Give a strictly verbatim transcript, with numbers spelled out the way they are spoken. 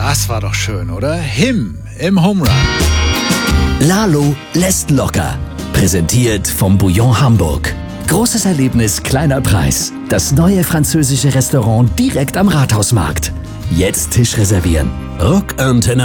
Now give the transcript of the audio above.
Das war doch schön, oder? Him im Home Run. Lalo lässt locker. Präsentiert vom Bouillon Hamburg. Großes Erlebnis, kleiner Preis. Das neue französische Restaurant direkt am Rathausmarkt. Jetzt Tisch reservieren. Rock Antenne